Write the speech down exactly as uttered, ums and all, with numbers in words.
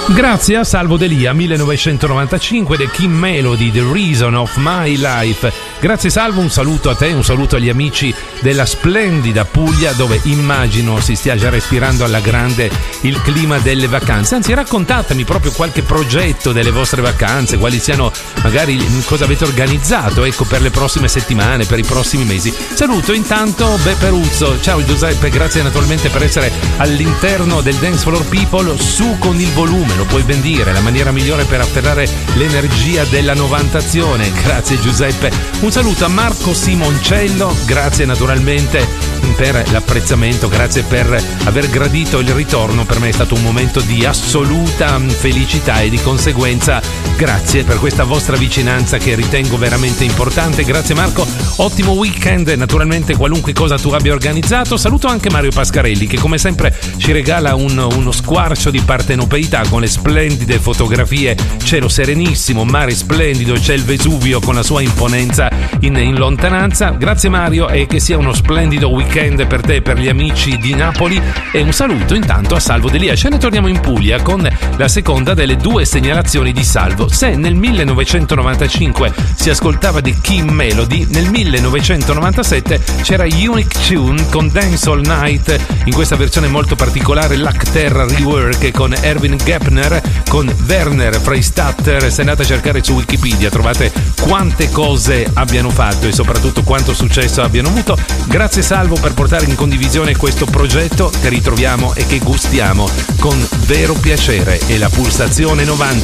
Grazie a Salvo Delia, millenovecentonovantacinque, The Kim Melody, The Reason of My Life. Grazie Salvo, un saluto a te, un saluto agli amici della splendida Puglia, dove immagino si stia già respirando alla grande il clima delle vacanze. Anzi, raccontatemi proprio qualche progetto delle vostre vacanze, quali siano, magari cosa avete organizzato, ecco, per le prossime settimane, per i prossimi mesi. Saluto intanto Beperuzzo. Ciao Giuseppe, grazie naturalmente per essere all'interno del Dance Floor People. Su con il volume, lo puoi ben dire, la maniera migliore per afferrare l'energia della novantazione. Grazie Giuseppe. Un saluto a Marco Simoncello, grazie naturalmente per l'apprezzamento, grazie per aver gradito il ritorno. Per me è stato un momento di assoluta felicità e di conseguenza grazie per questa vostra vicinanza che ritengo veramente importante. Grazie Marco, ottimo weekend, naturalmente qualunque cosa tu abbia organizzato. Saluto anche Mario Pascarelli che come sempre ci regala un, uno squarcio di partenopeità con le splendide fotografie, cielo serenissimo, mare splendido, c'è il Vesuvio con la sua imponenza in, in lontananza. Grazie Mario e che sia uno splendido weekend per te e per gli amici di Napoli. E un saluto intanto a Salvo Delia. Ce ne torniamo in Puglia con la seconda delle due segnalazioni di Salvo. Se nel millenovecentonovantacinque si ascoltava The Kim Melody, nel millenovecentonovantasette c'era Unique Tune con Dance All Night, in questa versione molto particolare, l'Acterra Rework con Erwin Gepner, con Werner Freistatter. Se andate a cercare su Wikipedia trovate quante cose abbiano fatto e soprattutto quanto successo abbiano avuto. Grazie Salvo per portare in condivisione questo progetto che ritroviamo e che gustiamo con vero piacere. E la Pulsazione novanta